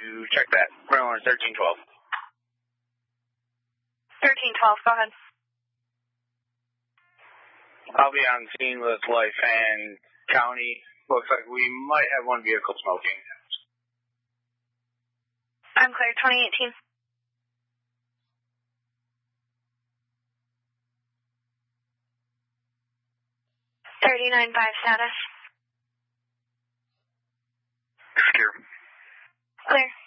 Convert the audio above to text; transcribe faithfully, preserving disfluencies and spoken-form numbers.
check that. Ground line thirteen twelve. thirteen twelve, go ahead. I'll be on scene with Life and County. Looks like we might have one vehicle smoking. I'm clear, twenty eighteen. thirty-nine five status. Secure. Clear.